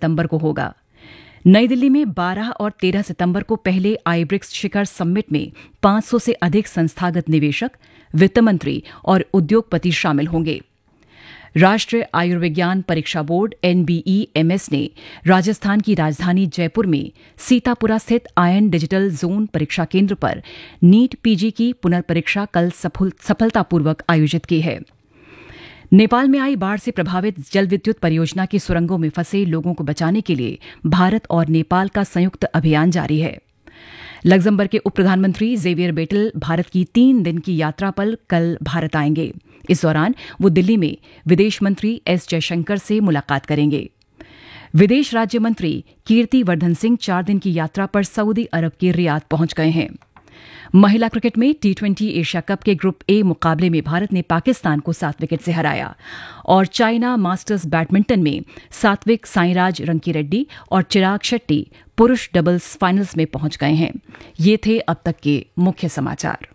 सितंबर को होगा। नई दिल्ली में 12 और 13 सितंबर को पहले आई-ब्रिक्स शिखर समिट में 500 से अधिक संस्थागत निवेशक, वित्त मंत्री और उद्योगपति शामिल होंगे। राष्ट्रीय आयुर्विज्ञान परीक्षा बोर्ड NBEMS ने राजस्थान की राजधानी जयपुर में सीतापुरा स्थित आयन डिजिटल जोन परीक्षा केंद्र पर नीट PG की पुनर्परीक्षा कल सफलतापूर्वक आयोजित की है। नेपाल में आई बाढ़ से प्रभावित जल विद्युत परियोजना की सुरंगों में फंसे लोगों को बचाने के लिए भारत और नेपाल का संयुक्त अभियान जारी है। लग्जमबर्ग के उप प्रधानमंत्री जेवियर बेटल भारत की 3 दिन की यात्रा पर कल भारत आएंगे। इस दौरान वो दिल्ली में विदेश मंत्री S जयशंकर से मुलाकात करेंगे। विदेश राज्य मंत्री कीर्ति वर्धन सिंह 4 दिन की यात्रा पर सऊदी अरब के रियाद पहुंच गए हैं। महिला क्रिकेट में T20 एशिया कप के ग्रुप A मुकाबले में भारत ने पाकिस्तान को 7 विकेट से हराया और चाइना मास्टर्स बैडमिंटन में सात्विक साईराज रंकीरेड्डी और चिराग शेट्टी पुरुष डबल्स फाइनल्स में पहुंच गए हैं। ये थे अब तक के मुख्य समाचार।